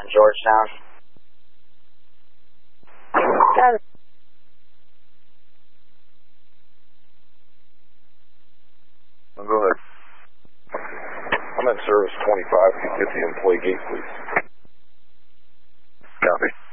Georgetown. Got it. Go ahead. I'm in service 25. Can you get the employee gate, please? Copy.